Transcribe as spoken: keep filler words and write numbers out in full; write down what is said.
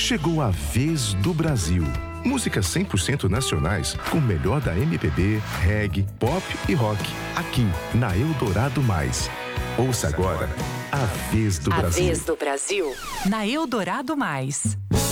chegou a vez do Brasil. Músicas cem por cento nacionais com o melhor da M P B, reggae, pop e rock. Aqui, na Eldorado Mais. Ouça agora a vez do A Brasil. vez do Brasil. Na Eldorado Mais.